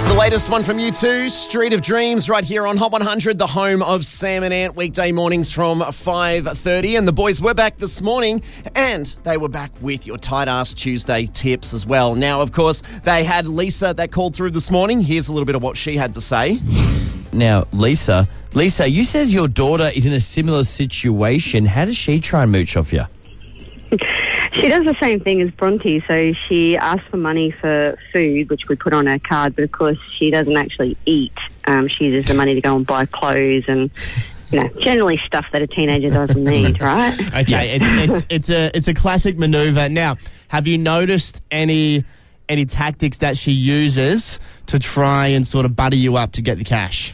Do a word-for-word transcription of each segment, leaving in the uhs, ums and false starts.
The latest one from U two, Street of Dreams, right here on Hot one hundred, the home of Sam and Ant, weekday mornings from five thirty. And the boys were back this morning, and they were back with your Tight Ass Tuesday tips as well. Now, of course, they had Lisa that called through this morning. Here's a little bit of what she had to say. Now, Lisa, Lisa, you says your daughter is in a similar situation. How does she try and mooch off you? She does the same thing as Bronte, so she asks for money for food, which we put on her card, but of course she doesn't actually eat. Um, she uses the money to go and buy clothes and, you know, generally stuff that a teenager doesn't need, right? Okay, it's, it's it's a it's a classic manoeuvre. Now, have you noticed any any tactics that she uses to try and sort of butter you up to get the cash?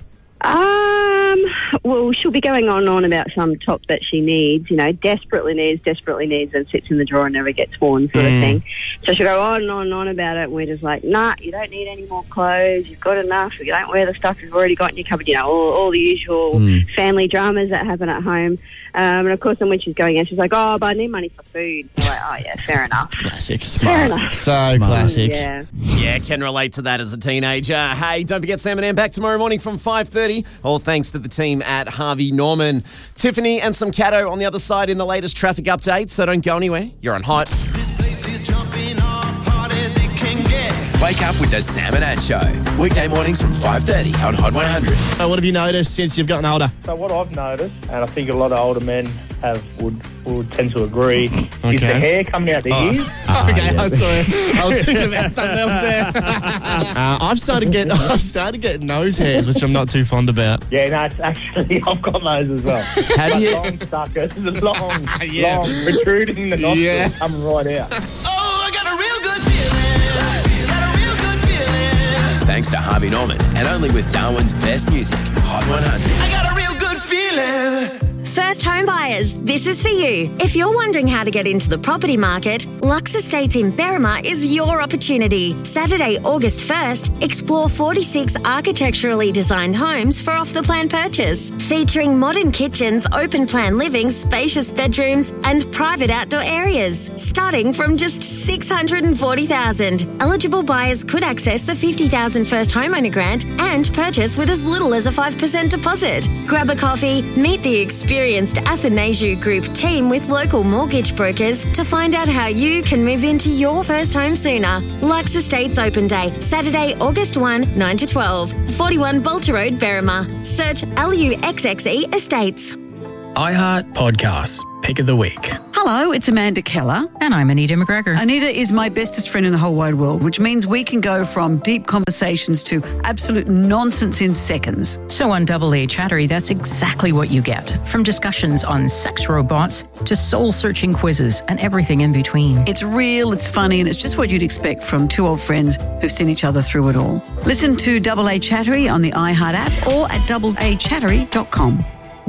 Um, well, she'll be going on and on about some top that she needs, you know, desperately needs, desperately needs, and sits in the drawer and never gets worn sort Mm. of thing. So she'll go on and on and on about it, and we're just like, nah, you don't need any more clothes, you've got enough, you don't wear the stuff you've already got in your cupboard, you know, all, all the usual Mm. family dramas that happen at home. Um, and of course, then when she's going out, she's like, oh, but I need money for food. We're like, oh, yeah, fair enough. Classic. Fair enough. So Smart. classic. Yeah. Yeah, can relate to that as a teenager. Hey, don't forget Sam and Ann back tomorrow morning from five thirty. All thanks to the team at Harvey Norman. Tiffany and some Cato on the other side in the latest traffic update, so don't go anywhere. You're on Hot. This place is jumping off hard as it can get. Wake up with the Sam and Ant Show. Weekday mornings from five thirty on Hot one hundred. So what have you noticed since you've gotten older? So what I've noticed, and I think a lot of older men have would would tend to agree, is Okay. the hair coming out the ears. okay, I'm sorry. I was thinking about something else there. uh, I've started getting I've started getting nose hairs, which I'm not too fond about. Yeah, no, it's actually, I've got those as well. Have But you? long suckers, long, Yeah. long, protruding the nostrils, Yeah. coming right out. Oh, I got a real good feeling. Got a real good feeling. Thanks to Harvey Norman and only with Darwin's best music. Hot one hundred. I got a real good feeling. First home buyers, this is for you. If you're wondering how to get into the property market, Lux Estates in Berrima is your opportunity. Saturday, August first, explore forty-six architecturally designed homes for off-the-plan purchase, featuring modern kitchens, open-plan living, spacious bedrooms, and private outdoor areas, starting from just six hundred forty thousand dollars. Eligible buyers could access the fifty thousand dollars first homeowner grant and purchase with as little as a five percent deposit. Grab a coffee, meet the experienced Athanasiu Group team with local mortgage brokers to find out how you can move into your first home sooner. Lux Estates Open Day, Saturday, August first, nine to twelve, forty-one Bolter Road, Berrima. Search L U X X E Estates. iHeart Podcasts, Pick of the Week. Hello, it's Amanda Keller. And I'm Anita McGregor. Anita is my bestest friend in the whole wide world, which means we can go from deep conversations to absolute nonsense in seconds. So on Double A Chattery, that's exactly what you get. From discussions on sex robots to soul-searching quizzes and everything in between. It's real, it's funny, and it's just what you'd expect from two old friends who've seen each other through it all. Listen to Double A Chattery on the iHeart app or at double a chattery dot com.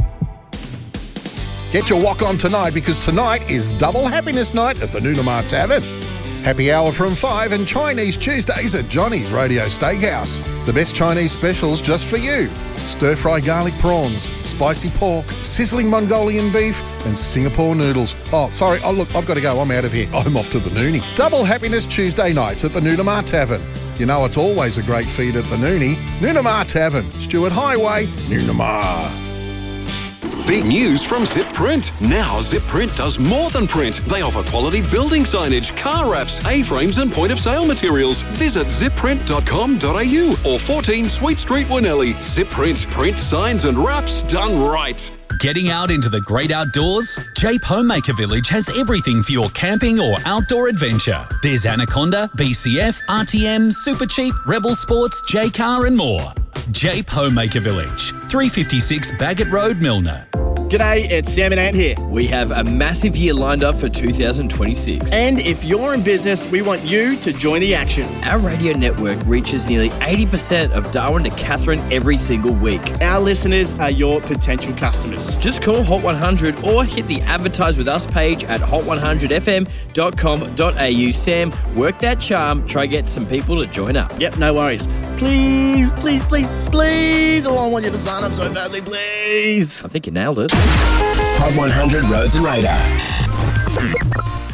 Get your walk on tonight because tonight is Double Happiness Night at the Noonamar Tavern. Happy hour from five and Chinese Tuesdays at Johnny's Radio Steakhouse. The best Chinese specials just for you. Stir-fry garlic prawns, spicy pork, sizzling Mongolian beef and Singapore noodles. Oh, sorry. Oh, look, I've got to go. I'm out of here. I'm off to the Noonie. Double Happiness Tuesday nights at the Noonamar Tavern. You know it's always a great feed at the Noonie. Noonamar Tavern, Stewart Highway, Noonamar. Big news from Zip Print. Now Zip Print does more than print. They offer quality building signage, car wraps, A-frames and point-of-sale materials. Visit zip print dot com dot a u or fourteen Sweet Street, Winnelly. Zip Print. Print signs and wraps done right. Getting out into the great outdoors? Jape Homemaker Village has everything for your camping or outdoor adventure. There's Anaconda, B C F, R T M, Super Cheap, Rebel Sports, J-Car and more. Jape Homemaker Village, three fifty-six Baggett Road, Milner. G'day, it's Sam and Ant here. We have a massive year lined up for two thousand twenty-six. And if you're in business, we want you to join the action. Our radio network reaches nearly eighty percent of Darwin to Catherine every single week. Our listeners are your potential customers. Just call Hot one hundred or hit the Advertise With Us page at hot one hundred f m dot com dot a u. Sam, work that charm. Try get some people to join up. Yep, no worries. Please, please, please, please. Oh, I want you to sign up so badly, please. I think you nailed it. Hot one hundred Roads and Radar.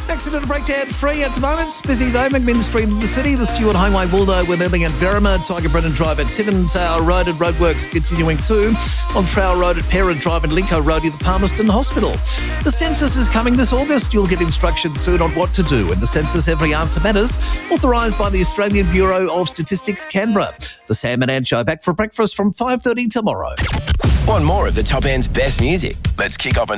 Accident breakdown free at the moment. It's busy though. McMinn Street in the city. The Stewart Highway Waldo with Ebbing and Berrima. Tiger Brennan Drive at Tiventale Road and roadworks continuing too. On Trowell Road at Parent Drive and Lincoln Road at the Palmerston Hospital. The census is coming this August. You'll get instructions soon on what to do. In the census, every answer matters. Authorised by the Australian Bureau of Statistics, Canberra. The Sam and Ann Show back for breakfast from five thirty tomorrow. Want more of the Top End's best music? Let's kick off a